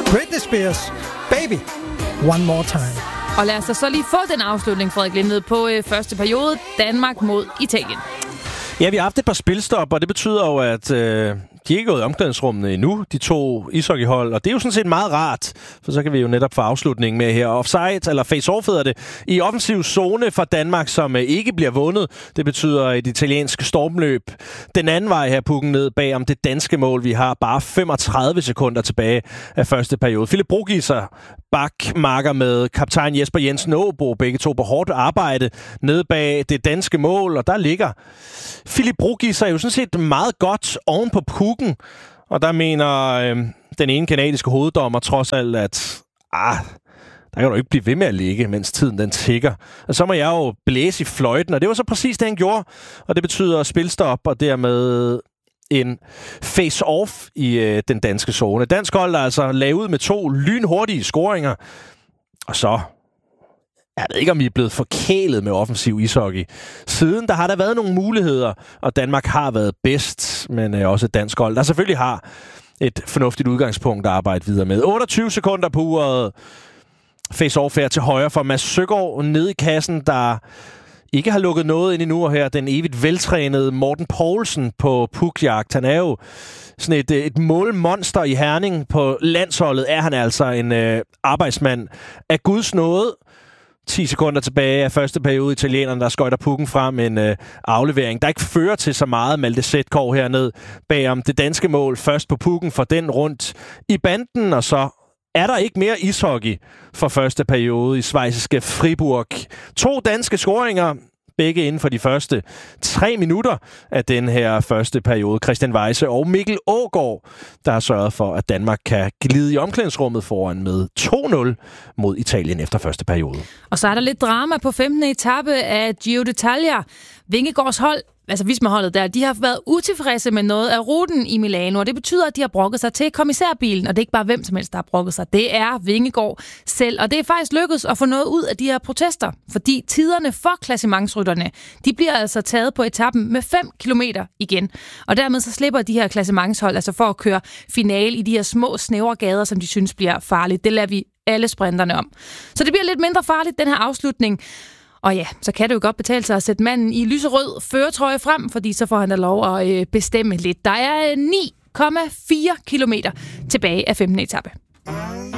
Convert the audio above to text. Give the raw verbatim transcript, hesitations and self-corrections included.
Britney Spears, Baby, One More Time. Og lad os så lige få den afslutning, Frederik Lindved, på øh, første periode. Danmark mod Italien. Ja, vi har haft et par spilstop, og det betyder jo, at øh, de er ikke gået i omklædningsrummene endnu, de to ishockeyhold. Og det er jo sådan set meget rart, for så kan vi jo netop få afslutningen med her. Offside, eller face-off hedder det, i offensiv zone for Danmark, som øh, ikke bliver vundet. Det betyder et italiensk stormløb. Den anden vej her, pukken ned bag om det danske mål. Vi har bare femogtredive sekunder tilbage af første periode. Philip Brugieser, bakmarker med kaptajn Jesper Jensen Aabo, begge to på hårdt arbejde nede bag det danske mål, og der ligger Philip Brugieser jo sådan set meget godt oven på pukken, og der mener øh, den ene kanadiske hoveddommer trods alt, at ah, der kan du ikke blive ved med at ligge, mens tiden den tikker. Og så må jeg jo blæse i fløjten, og det var så præcis det, han gjorde, og det betyder spilstop, og dermed en face-off i øh, den danske zone. Dansk hold er altså lavet med to lynhurtige scoringer, og så jeg ved ikke, om vi er blevet forkælet med offensiv ishockey. Siden der har der været nogle muligheder, og Danmark har været bedst, men øh, også et dansk hold, der selvfølgelig har et fornuftigt udgangspunkt at arbejde videre med. otteogtyve sekunder på uret. Face-off her til højre for Mads Søgaard nede i kassen, der ikke har lukket noget ind endnu, og her den evigt veltrænede Morten Poulsen på pukjagt. Han er jo sådan et, et målmonster i Herning. På landsholdet er han altså en øh, arbejdsmand af Guds nåde. ti sekunder tilbage af første periode. Italienerne, der skøjter pukken frem en øh, aflevering, der ikke fører til så meget. Malte Sætkov hernede bagom det danske mål. Først på pukken, for den rundt i banden, og så er der ikke mere ishockey for første periode i schweiziske Fribourg. To danske scoringer, begge inden for de første tre minutter af den her første periode. Christian Weise og Mikkel Aagaard, der har sørget for, at Danmark kan glide i omklædningsrummet foran med to nul mod Italien efter første periode. Og så er der lidt drama på femtende etape af Giro d'Italia. Vingegaards hold, altså Visma-holdet der, de har været utilfredse med noget af ruten i Milano, og det betyder, at de har brokket sig til kommissærbilen, og det er ikke bare hvem som helst, der har brokket sig. Det er Vingegaard selv, og det er faktisk lykkedes at få noget ud af de her protester, fordi tiderne for klassementsrytterne, de bliver altså taget på etappen med fem kilometer igen, og dermed så slipper de her klassementshold altså for at køre finale i de her små, snævre gader, som de synes bliver farligt. Det lader vi alle sprinterne om. Så det bliver lidt mindre farligt, den her afslutning. Og ja, så kan det jo godt betale sig at sætte manden i lyserød førertrøje frem, fordi så får han da lov at øh, bestemme lidt. Der er ni komma fire kilometer tilbage af femtende etape.